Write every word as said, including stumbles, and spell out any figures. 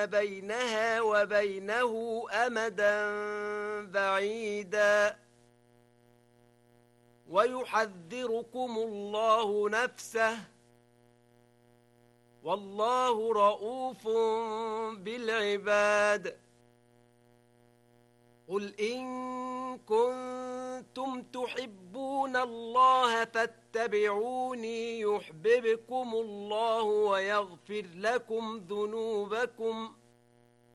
بينها وبينه أمدا بعيدا ويحذركم الله نفسه والله رؤوف بالعباد قل إن كنتم تحبون الله فاتبعوني يحببكم الله ويغفر لكم ذنوبكم